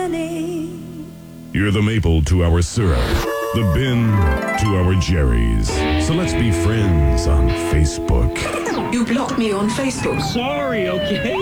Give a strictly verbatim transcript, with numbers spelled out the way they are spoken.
You're the maple to our syrup, the bin to our Jerry's. So let's be friends on Facebook. You blocked me on Facebook. Sorry, okay?